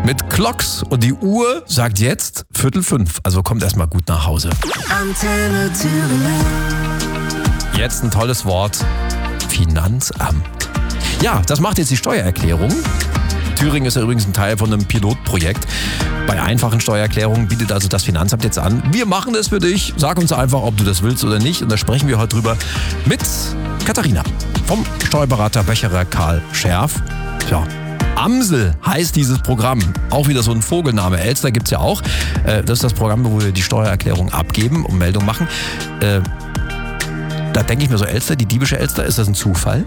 mit Clocks und die Uhr sagt jetzt 4:45, also kommt erstmal gut nach Hause. Antenne Thüringen. Jetzt ein tolles Wort, Finanzamt. Ja, das macht jetzt die Steuererklärung. Thüringen ist ja übrigens ein Teil von einem Pilotprojekt. Bei einfachen Steuererklärungen bietet also das Finanzamt jetzt an, wir machen das für dich, sag uns einfach, ob du das willst oder nicht. Und da sprechen wir heute drüber mit Katharina vom Steuerberater Becherer Karl Scherf. Ja, Amsel heißt dieses Programm. Auch wieder so ein Vogelname. Elster gibt's ja auch. Das ist das Programm, wo wir die Steuererklärung abgeben und Meldung machen. Da denke ich mir so, Elster, die diebische Elster, ist das ein Zufall?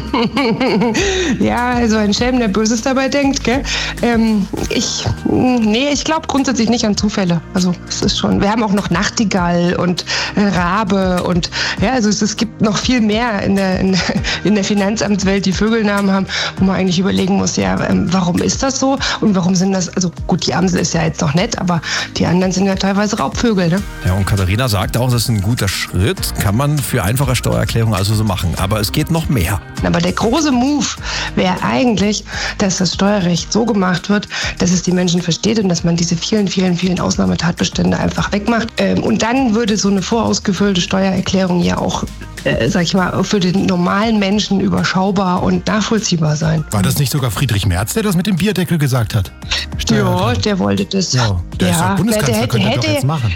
Ja, also ein Schelm, der Böses dabei denkt, gell? Ich glaube grundsätzlich nicht an Zufälle. Also es ist schon, wir haben auch noch Nachtigall und Rabe und ja, also es gibt noch viel mehr in der Finanzamtswelt, die Vögelnamen haben, wo man eigentlich überlegen muss, ja, warum ist das so und warum sind das, also gut, die Amsel ist ja jetzt noch nett, aber die anderen sind ja teilweise Raubvögel, ne? Ja, und Katharina sagt auch, das ist ein guter Schritt, kann man für einfache Steuererklärung also so machen. Aber es geht noch mehr. Aber der große Move wäre eigentlich, dass das Steuerrecht so gemacht wird, dass es die Menschen versteht und dass man diese vielen, vielen, vielen Ausnahmetatbestände einfach wegmacht. Und dann würde so eine vorausgefüllte Steuererklärung ja auch, sag ich mal, für den normalen Menschen überschaubar und nachvollziehbar sein. War das nicht sogar Friedrich Merz, der das mit dem Bierdeckel gesagt hat? Ja, der wollte das. Ja, der ist doch Bundeskanzler, könnte er doch jetzt machen.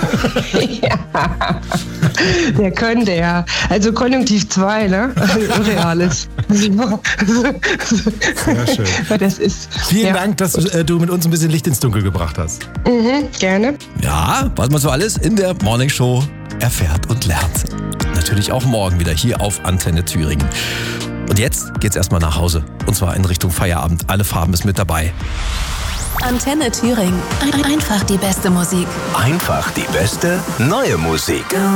Ja, der könnte ja. Also Konjunktiv 2, ne? Reales. Sehr schön. Das ist, Vielen Dank, dass du mit uns ein bisschen Licht ins Dunkel gebracht hast. Gerne. Ja, was man so alles in der Morning Show erfährt und lernt. Natürlich auch morgen wieder hier auf Antenne Thüringen. Und jetzt geht's erstmal nach Hause. Und zwar in Richtung Feierabend. Alle Farben ist mit dabei. Antenne Thüringen. Einfach die beste Musik. Einfach die beste neue Musik.